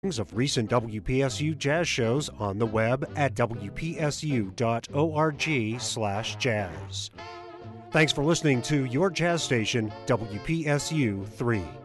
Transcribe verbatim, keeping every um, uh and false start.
of recent W P S U jazz shows on the web at w p s u dot org slash jazz. Thanks for listening to your jazz station, W P S U three.